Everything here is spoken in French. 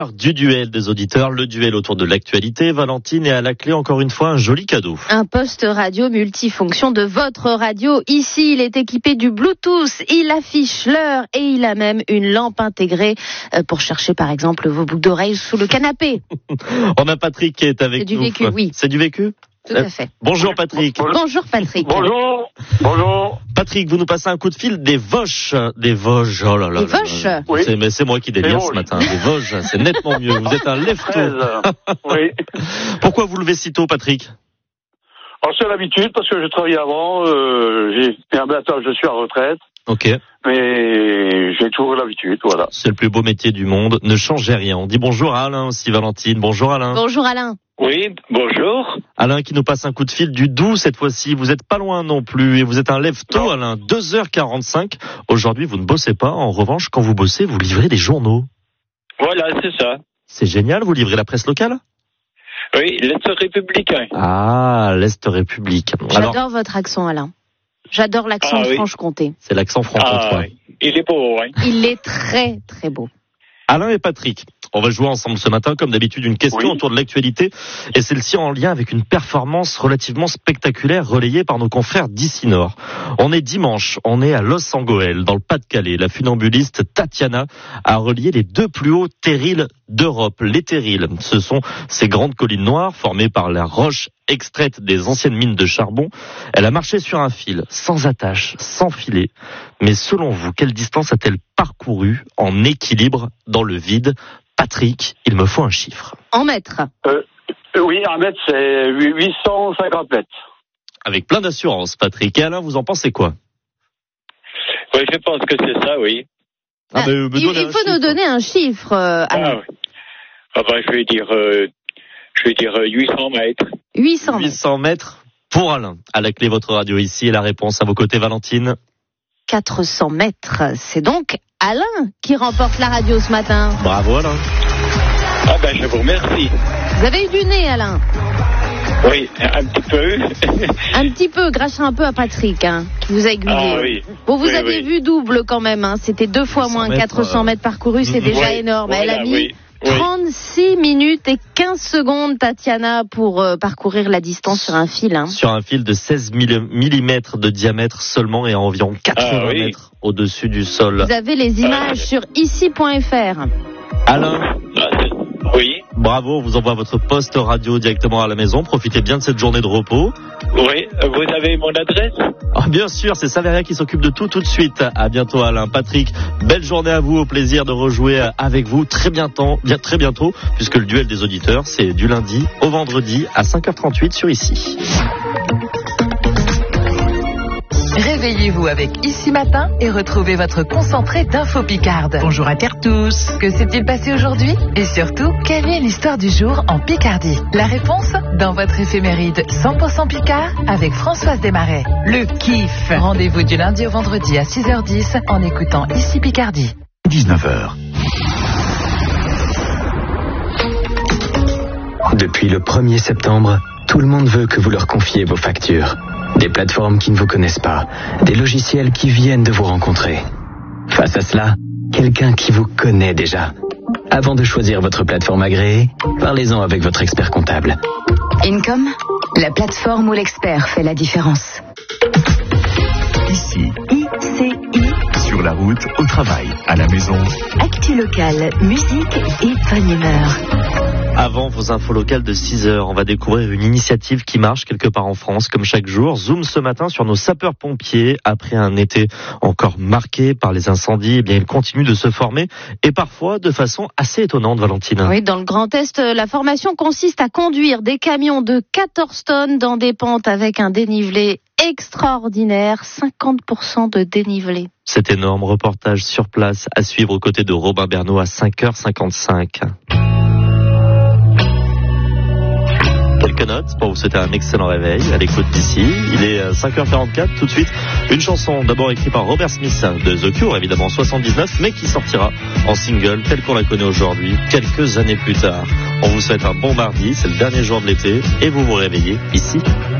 Du duel des auditeurs, le duel autour de l'actualité. Valentine est à la clé encore une fois un joli cadeau. Un poste radio multifonction de votre radio. Ici, il est équipé du Bluetooth, il affiche l'heure et il a même une lampe intégrée pour chercher par exemple vos boucles d'oreilles sous le canapé. On a Patrick qui est avec nous. C'est du vécu, oui. C'est du vécu ? Tout à fait. Bonjour Patrick. Bonjour Patrick. Bonjour. Patrick, vous nous passez un coup de fil des Vosges. Des Vosges, oh là là. Des Vosges ? Oui. C'est moi qui délire ce matin. Des Vosges, c'est nettement mieux. Vous êtes un lève-tôt. Oui. Pourquoi vous levez si tôt, Patrick ? Alors, c'est l'habitude, parce que je travaillais avant, j'ai fait un battage, je suis en retraite. Ok. Mais j'ai toujours l'habitude, voilà. C'est le plus beau métier du monde. Ne changez rien. On dit bonjour à Alain aussi, Valentine. Bonjour Alain. Bonjour Alain. Oui, bonjour. Alain qui nous passe un coup de fil du Doubs cette fois-ci. Vous êtes pas loin non plus et vous êtes un lève-tôt, Alain. 2h45. Aujourd'hui, vous ne bossez pas. En revanche, quand vous bossez, vous livrez des journaux. Voilà, c'est ça. C'est génial. Vous livrez la presse locale ? Oui, l'Est républicain. Ah, l'Est républicain. J'adore votre accent, Alain. J'adore l'accent de Franche-Comté. C'est l'accent franc-comtois. Il est beau, oui. Il est très, très beau. Alain et Patrick, on va jouer ensemble ce matin, comme d'habitude, une question autour de l'actualité, et celle-ci en lien avec une performance relativement spectaculaire relayée par nos confrères d'ici Nord. On est dimanche, on est à Los Angeles, dans le Pas-de-Calais. La funambuliste Tatiana a relié les deux plus hauts terrils d'Europe. Les terrils, ce sont ces grandes collines noires formées par la roche extraite des anciennes mines de charbon. Elle a marché sur un fil, sans attache, sans filet. Mais selon vous, quelle distance a-t-elle parcouru en équilibre dans le vide ? Patrick, il me faut un chiffre. En mètres. Oui, un mètre, c'est 850 mètres. Avec plein d'assurance, Patrick. Et Alain, vous en pensez quoi ? Oui, je pense que c'est ça, oui. Il faut nous donner un chiffre, Alain. Oui. Je vais dire 800 mètres. 800 mètres pour Alain. À la clé, votre radio ici, et la réponse à vos côtés, Valentine. 400 mètres. C'est donc Alain qui remporte la radio ce matin. Bravo, Alain. Je vous remercie. Vous avez eu du nez, Alain. Oui, un petit peu. Un petit peu, grâce un peu à Patrick, qui vous a aiguillé. Oui. Bon, vous avez vu double quand même, C'était 2 fois moins. 400 mètres parcourus, c'est déjà énorme. Elle a mis 36 minutes et 15 secondes, Tatiana, pour parcourir la distance sur un fil. Sur un fil de 16 mm de diamètre seulement et à environ 80 mètres au-dessus du sol. Vous avez les images sur ici.fr. Alain. Oui. Bravo, on vous envoie votre poste radio directement à la maison. Profitez bien de cette journée de repos. Oui, vous avez mon adresse ? Bien sûr, c'est Saveria qui s'occupe de tout de suite. À bientôt Alain. Patrick, belle journée à vous, au plaisir de rejouer avec vous très bientôt, puisque le duel des auditeurs, c'est du lundi au vendredi à 5h38 sur Ici. Réveillez-vous avec Ici Matin et retrouvez votre concentré d'infos picardes. Bonjour à terre tous. Que s'est-il passé aujourd'hui ? Et surtout, quelle est l'histoire du jour en Picardie ? La réponse dans votre éphéméride 100% Picard avec Françoise Desmarais. Le kiff. Rendez-vous du lundi au vendredi à 6h10 en écoutant Ici Picardie. 19h. Depuis le 1er septembre, tout le monde veut que vous leur confiez vos factures. Des plateformes qui ne vous connaissent pas, des logiciels qui viennent de vous rencontrer. Face à cela, quelqu'un qui vous connaît déjà. Avant de choisir votre plateforme agréée, parlez-en avec votre expert comptable. Income, la plateforme où l'expert fait la différence. Ici, ICI. sur la route, au travail, à la maison. Actu locale, musique et bonne humeur. Avant vos infos locales de 6h, on va découvrir une initiative qui marche quelque part en France, comme chaque jour. Zoom ce matin sur nos sapeurs-pompiers. Après un été encore marqué par les incendies, ils continuent de se former et parfois de façon assez étonnante, Valentine. Oui, dans le Grand Est, la formation consiste à conduire des camions de 14 tonnes dans des pentes avec un dénivelé extraordinaire, 50% de dénivelé. Cet énorme reportage sur place à suivre aux côtés de Robin Bernot à 5h55. Quelques notes pour vous souhaiter un excellent réveil à l'écoute d'ici. Il est 5h44, tout de suite une chanson d'abord écrite par Robert Smith de The Cure, évidemment 79, mais qui sortira en single tel qu'on la connaît aujourd'hui, quelques années plus tard. On vous souhaite un bon mardi, c'est le dernier jour de l'été et vous vous réveillez ici